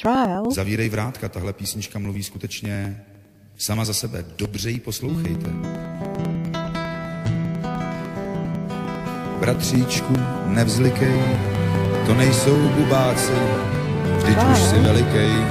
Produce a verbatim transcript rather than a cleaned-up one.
trial. Zavírej vrátka, tahle písnička mluví skutečně sama za sebe. Dobře ji poslouchejte. Bratříčku, nevzlikej, to nejsou bubáci, vždyť už si velikej.